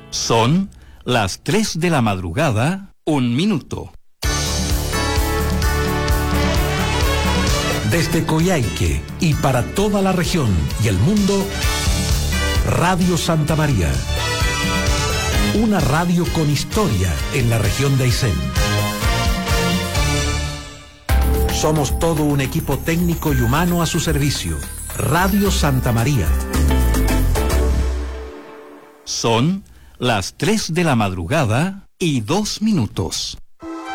Son las 3 de la madrugada, 1 minuto. Desde Coyhaique y para toda la región y el mundo, Radio Santa María. Una radio con historia en la región de Aysén. Somos todo un equipo técnico y humano a su servicio. Radio Santa María. Son las 3 de la madrugada y 2 minutos.